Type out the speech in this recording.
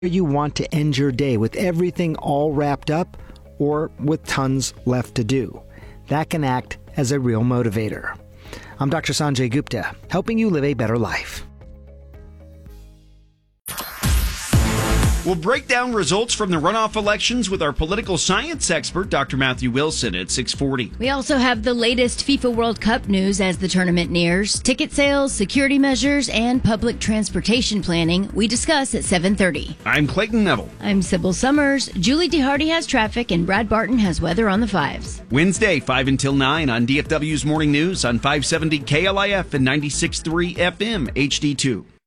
You want to end your day with everything all wrapped up or with tons left to do. That can act as a real motivator. I'm Dr. Sanjay Gupta, helping you live a better life. We'll break down results from the runoff elections with our political science expert, Dr. Matthew Wilson, at 6:40. We also have the latest FIFA World Cup news as the tournament nears, ticket sales, security measures, and public transportation planning we discuss at 7:30. I'm Clayton Neville. I'm Sybil Summers. Julie DeHardy has traffic, and Brad Barton has weather on the 5s. Wednesday, 5 until 9 on DFW's Morning News on 570 KLIF and 96.3 FM HD2.